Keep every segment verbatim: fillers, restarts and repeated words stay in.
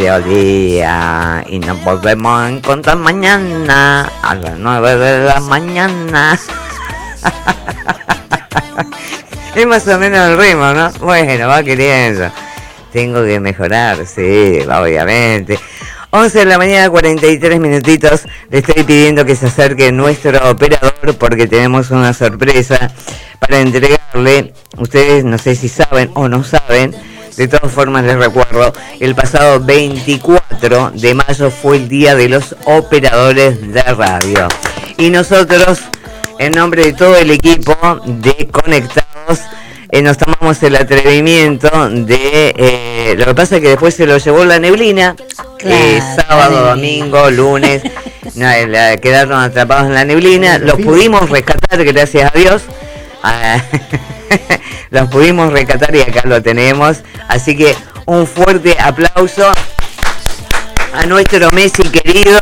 día y nos volvemos a encontrar mañana a las nueve de la mañana. Es más o menos el ritmo, ¿no? Bueno, va queriendo. Tengo que mejorar, sí, obviamente. once de la mañana, cuarenta y tres minutitos. Le estoy pidiendo que se acerque nuestro operador porque tenemos una sorpresa para entregarle. Ustedes no sé si saben o no saben. De todas formas les recuerdo, el pasado veinticuatro de mayo fue el día de los operadores de radio. Y nosotros, en nombre de todo el equipo de Conectados, eh, nos tomamos el atrevimiento de... Eh, lo que pasa es que después se lo llevó la neblina, claro, eh, sábado, domingo, lunes, no, la, quedaron atrapados en la neblina, los pudimos rescatar, gracias a Dios. Ah, los pudimos rescatar y acá lo tenemos. Así que un fuerte aplauso a nuestro Messi querido.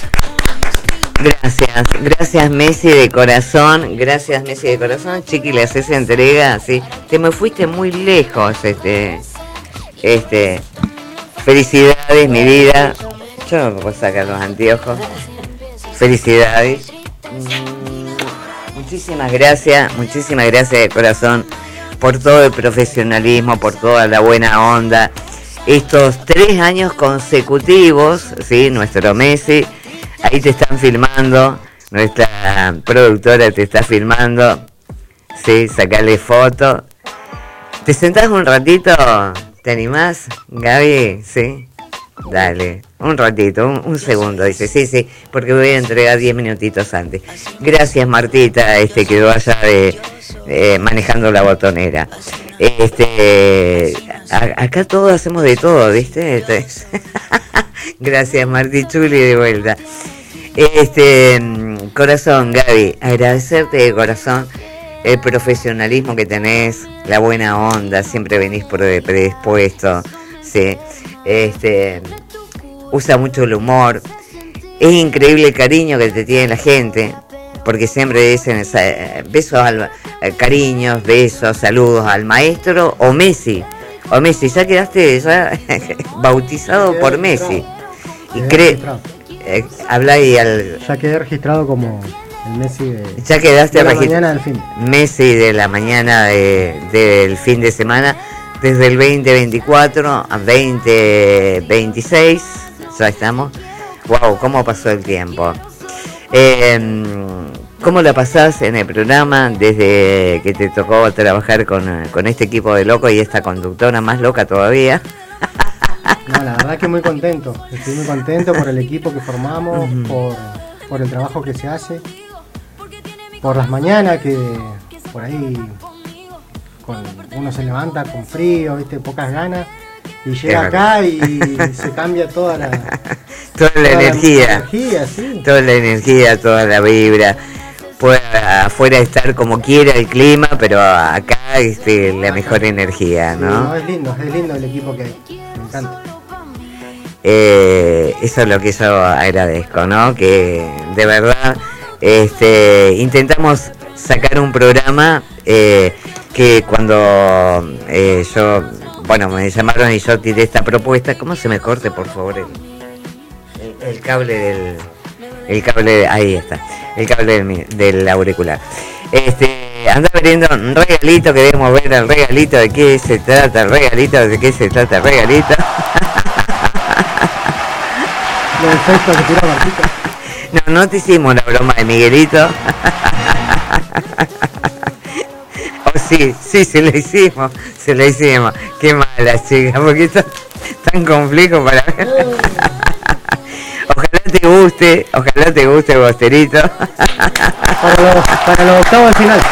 Gracias, gracias Messi de corazón. Gracias Messi de corazón. Chiqui, le haces entrega, sí. Te me fuiste muy lejos, este, este. Felicidades, mi vida. Yo no puedo sacar los anteojos. Felicidades. Muchísimas gracias, muchísimas gracias de corazón por todo el profesionalismo, por toda la buena onda. Estos tres años consecutivos, ¿sí? Nuestro Messi, ahí te están filmando, nuestra productora te está filmando, ¿sí? Sacale foto. ¿Te sentás un ratito? ¿Te animás, Gaby? ¿Sí? Dale, un ratito, un, un segundo, dice, sí, sí, porque voy a entregar diez minutitos antes. Gracias Martita, este, que vaya de, eh, manejando la botonera. Este, a, acá todos hacemos de todo, ¿viste? Entonces, gracias Martí, Chuli de vuelta. Este, corazón, Gaby, agradecerte de corazón el profesionalismo que tenés, la buena onda, siempre venís por predispuesto, sí. Este, usa mucho el humor, es increíble el cariño que te tiene la gente, porque siempre dicen eh, besos, al, eh, cariños, besos, saludos al maestro o Messi, o Messi, ya quedaste ya bautizado por Messi, y cree, eh, habla y al, ya quedé registrado como el Messi de, ya quedaste de la regist- mañana del fin, Messi de la mañana de, del fin de semana. Desde el veinte veinticuatro a veinte veintiséis, ya estamos. Wow, cómo pasó el tiempo. Eh, ¿Cómo la pasás en el programa desde que te tocó trabajar con, con este equipo de locos y esta conductora más loca todavía? No, la verdad que muy contento. Estoy muy contento por el equipo que formamos, uh-huh. por, por el trabajo que se hace, por las mañanas que por ahí... Con, uno se levanta con frío, viste, pocas ganas, y llega acá y se cambia toda la toda la toda energía, la energía sí. toda la energía, toda la vibra. Puede afuera estar como quiera el clima, pero acá este, la mejor energía, ¿no? Sí, no, es lindo, es lindo el equipo que hay, me encanta. Eh, eso es lo que yo agradezco, ¿no? Que de verdad este, intentamos sacar un programa eh, que cuando eh, yo, bueno, me llamaron y yo tiré esta propuesta, ¿cómo se me corte, por favor, el, el, el cable del, el cable, ahí está, el cable del, del auricular? Este, anda viendo un regalito, queremos ver el regalito, de qué se trata el regalito, de qué se trata el regalito. Los efectos que tiró Martito. No, no te hicimos la broma de Miguelito. Oh, sí, sí, se le hicimos, se le hicimos. Qué mala chica, porque está tan complejo para ver. Ojalá te guste, ojalá te guste el bosterito. Para los, para los octavos de final.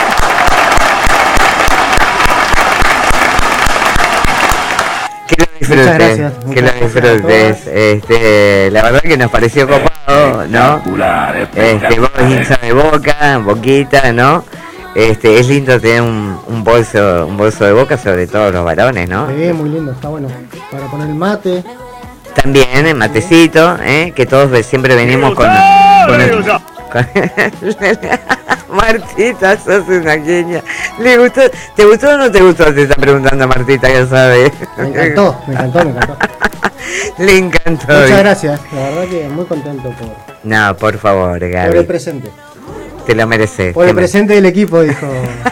Que lo disfrutes, muchas gracias, que lo disfrutes. Este, la verdad que nos pareció copado, ¿no? Este, vos hincha de Boca, Boquita, ¿no? Este, es lindo tener un, un bolso, un bolso de Boca, sobre todo los varones, ¿no? Sí, muy lindo, está bueno. Para poner el mate. También el matecito, ¿eh? Que todos siempre venimos con, con el, Martita, sos una genia. ¿Le gustó? ¿Te gustó o no te gustó? Te está preguntando Martita, ya sabes. Me encantó, me encantó, me encantó. Le encantó. Muchas gracias, la verdad que muy contento por... No, por favor, Gaby. Por el presente. Te lo mereces. Por el presente del equipo, dijo.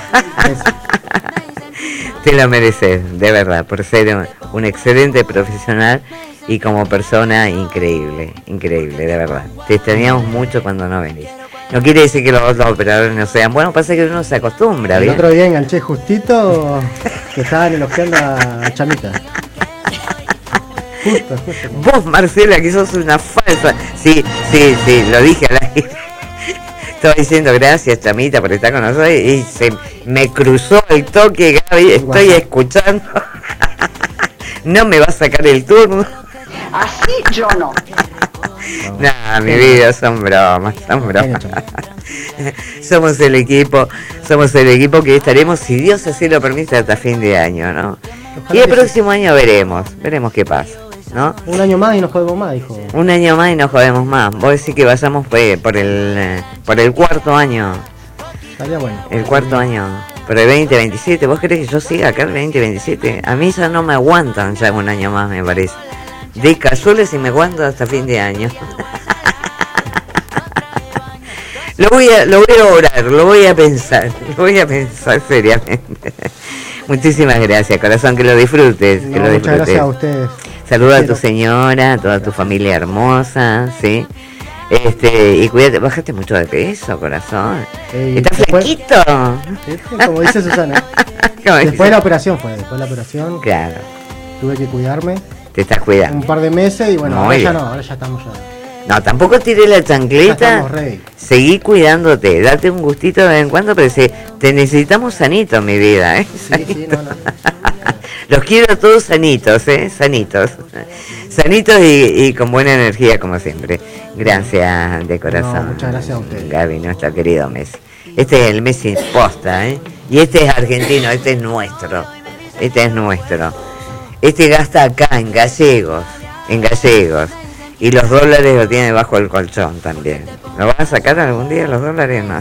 Te lo mereces, de verdad, por ser un, un excelente profesional y como persona increíble, increíble, de verdad. Te extrañamos mucho cuando no venís. No quiere decir que los otros operadores no sean buenos, pasa que uno se acostumbra. El ¿bien? otro día enganché justito que estaban elogiando a Chamita. Justo, justo. Vos, Marcela, que sos una falsa. Sí, sí, sí, lo dije al aire. Estaba diciendo gracias, Chamita, por estar con nosotros y se me cruzó el toque, Gaby. Estoy escuchando. No me va a sacar el turno. Así yo no. No, mi vida, son bromas, son bromas. Somos el equipo, somos el equipo que estaremos, si Dios así lo permite, hasta fin de año, ¿no? Y el próximo año veremos, veremos qué pasa, ¿no? Un año más y nos jodemos más, dijo. Un año más y nos jodemos más. Vos decís que vayamos pues, por el por el cuarto año. Estaría bueno. El cuarto año. Por el veinte veintisiete. ¿Vos querés que yo siga acá el veinte veintisiete? A mí ya no me aguantan ya un año más, me parece. De casuales y me aguanto hasta fin de año. Lo voy a, lo voy a orar, lo voy a pensar, lo voy a pensar seriamente. Muchísimas gracias, corazón, que lo disfrutes, No, que lo muchas disfrutes. gracias a ustedes. Saluda a tu señora, a toda tu familia hermosa, ¿sí? Este, y cuídate, bajaste mucho de peso, corazón. Ey, ¿Estás después- flaquito? Sí, como dice Susana. ¿Cómo Después dice? de la operación fue, después de la operación Claro, tuve que cuidarme te estás cuidando. un par de meses y bueno, Muy ahora ya bien. no, ahora ya estamos ya. No, tampoco tiré la Ya chancleta. estamos ready. Seguí cuidándote, date un gustito de vez en cuando, pero sí, te necesitamos sanito, mi vida, ¿eh? Sí, sí, no, no. Los quiero a todos sanitos, ¿eh? Sanitos. Sanitos y, y con buena energía, como siempre. Gracias de corazón. No, muchas gracias a ustedes. Gaby, nuestro querido Messi. Este es el Messi posta, ¿eh? Y este es argentino, este es nuestro. Este es nuestro. Este gasta acá, en gallegos. En gallegos. Y los dólares lo tiene bajo el colchón también. ¿Lo van a sacar algún día los dólares? No.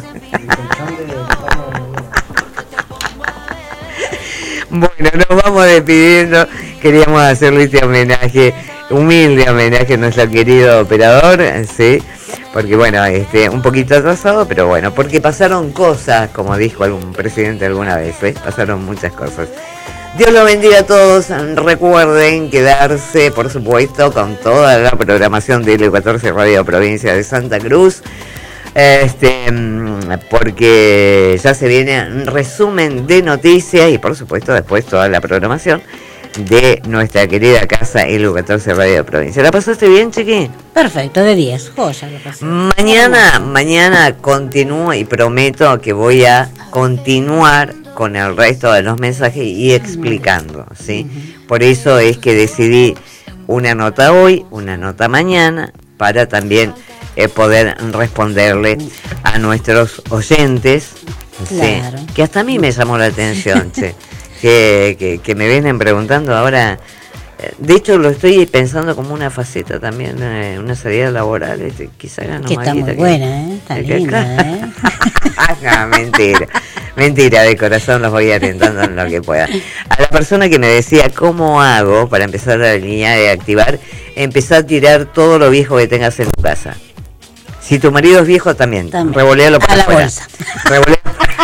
Bueno, nos vamos despidiendo. Queríamos hacerle este homenaje, humilde homenaje a nuestro querido operador, ¿sí? Porque bueno, este, un poquito atrasado, pero bueno, porque pasaron cosas, como dijo algún presidente alguna vez, ¿eh? Pasaron muchas cosas. Dios los bendiga a todos. Recuerden quedarse, por supuesto, con toda la programación de L catorce Radio Provincia de Santa Cruz. Este, porque ya se viene un resumen de noticias y por supuesto después toda la programación de nuestra querida casa L catorce Radio Provincia. ¿La pasaste bien, chiqui? Perfecto, de diez, joya lo pasé. Mañana, mañana continúo y prometo que voy a continuar con el resto de los mensajes y explicando, ¿sí? Por eso es que decidí una nota hoy, una nota mañana, para también eh, poder responderle a nuestros oyentes, ¿sí? Claro. Que hasta a mí me llamó la atención, che, que, que, que me vienen preguntando ahora. De hecho, lo estoy pensando como una faceta también, eh, una salida laboral, este, quizá gano Que más está muy guita que- buena, ¿eh? Está que- que- linda, ¿eh? No, mentira, mentira, de corazón los voy orientando en lo que pueda. A la persona que me decía cómo hago para empezar la línea de activar, empezar a tirar todo lo viejo que tengas en tu casa. Si tu marido es viejo, también, También. revolealo para A la afuera. bolsa. Revolea-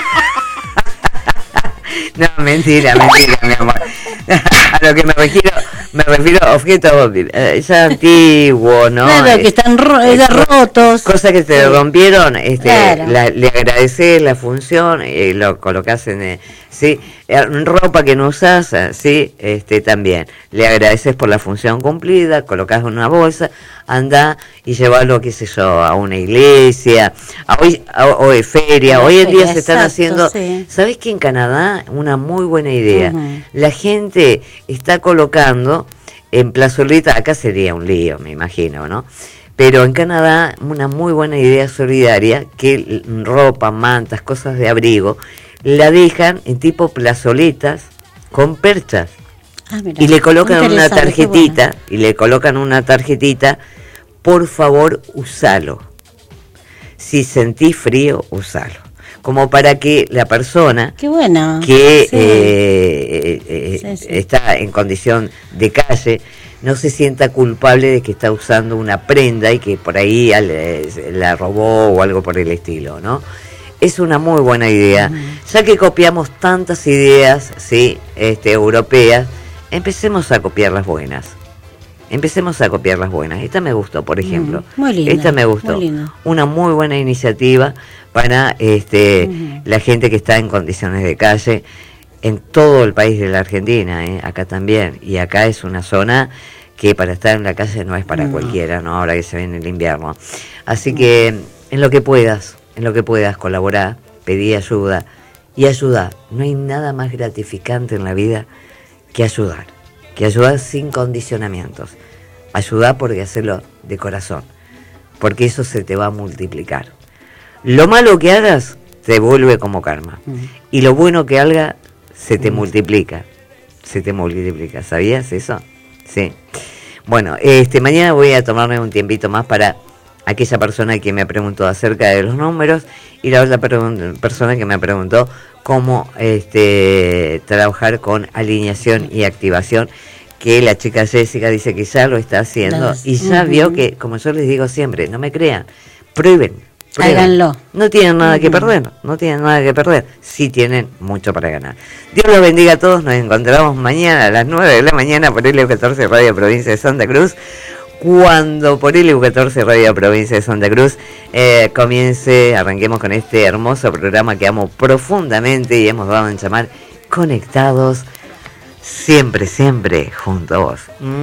No, mentira, mentira, mi amor. A lo que me refiero, me refiero a objetos eh, ya antiguos, ¿no? Claro, que están ro- Eh, ya co- rotos. Cosas que se Sí. rompieron, este, Claro. la- le agradeces la función y lo colocas en, eh, sí, eh, ropa que no usas, eh, sí, este, también. Le agradeces por la función cumplida, colocas en una bolsa, anda y llevalo, qué sé yo, a una iglesia, a hoy, a, o de feria. Una Hoy en día feria, se están exacto, haciendo, sí. ¿sabés que en Canadá? Una muy buena idea. Ujú. La gente está colocando en plazoleta, acá sería un lío, me imagino, ¿no? Pero en Canadá, una muy buena idea solidaria, que ropa, mantas, cosas de abrigo, la dejan en tipo plazoletas con perchas. Ah, mirá, Y le colocan una interesante, qué tarjetita, bueno. y le colocan una tarjetita, por favor, usalo. Si sentís frío, usalo. Como para que la persona Qué bueno. que Sí. eh, eh, Sí, sí. está en condición de calle no se sienta culpable de que está usando una prenda y que por ahí al- eh, la robó o algo por el estilo, ¿no? Es una muy buena idea. Ya que copiamos tantas ideas, ¿sí? este, europeas, empecemos a copiar las buenas. Empecemos a copiar las buenas. Esta me gustó, por ejemplo. Mm, muy linda, Esta me gustó. muy linda. Una muy buena iniciativa para este, Ujú. la gente que está en condiciones de calle en todo el país de la Argentina, ¿eh? Acá también. Y acá es una zona que para estar en la calle no es para No. cualquiera, ¿no? Ahora que se viene el invierno. Así que en lo que puedas, en lo que puedas colaborar, pedí ayuda y ayuda. No hay nada más gratificante en la vida que ayudar, que ayudar sin condicionamientos. Ayudar porque hacerlo de corazón, porque eso se te va a multiplicar. Lo malo que hagas te vuelve como karma, y lo bueno que hagas se te multiplica, se te multiplica. ¿Sabías eso? Sí. Bueno, este mañana voy a tomarme un tiempito más para aquella persona que me preguntó acerca de los números y la otra pregun- persona que me preguntó cómo este, trabajar con alineación y activación, que la chica Jessica dice que ya lo está haciendo Las- y ya Ujú. vio que, como yo les digo siempre, no me crean, prueben. prueben. Háganlo. No tienen nada que Ujú. perder, no tienen nada que perder, sí tienen mucho para ganar. Dios los bendiga a todos, nos encontramos mañana a las nueve de la mañana por L U catorce Radio Provincia de Santa Cruz, cuando por L U catorce Radio Provincia de Santa Cruz eh, comience, arranquemos con este hermoso programa que amo profundamente y hemos dado en llamar Conectados, siempre, siempre junto a vos.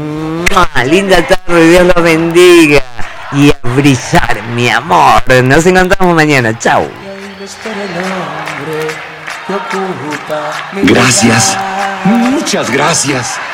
¡Mua! Linda tarde, Dios los bendiga y a brillar, mi amor. Nos encontramos mañana, chau. Gracias, muchas gracias.